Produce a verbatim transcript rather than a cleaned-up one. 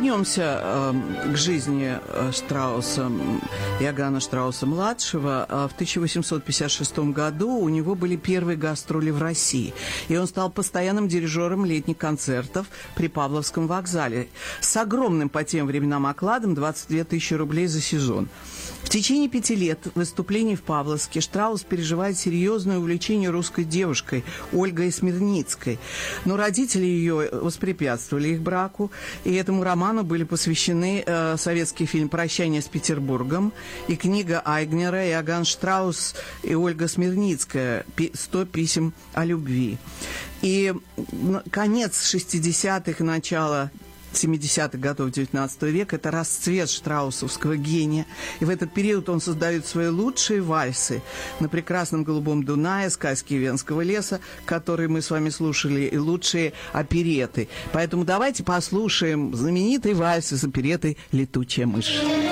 вернемся э, к жизни Штрауса, Иоганна Штрауса-младшего. В тысяча восемьсот пятьдесят шестом году у него были первые гастроли в России, и он стал постоянным дирижером летних концертов при Павловском вокзале с огромным по тем временам окладом двадцать две тысячи рублей за сезон. В течение пяти лет выступлений в Павловске Штраус переживает серьезное увлечение русской девушкой Ольгой Смирницкой. Но родители ее воспрепятствовали их браку, и этому роману были посвящены э, советский фильм «Прощание с Петербургом» и книга Айгнера «Иоганн Штраус и Ольга Смирницкая. Сто писем о любви». И конец шестидесятых и начало семидесятых годов девятнадцатого века – это расцвет штраусовского гения. И в этот период он создает свои лучшие вальсы на прекрасном голубом Дунае, сказки Венского леса, которые мы с вами слушали, и лучшие опереты. Поэтому давайте послушаем знаменитый вальс из опереты «Летучая мышь».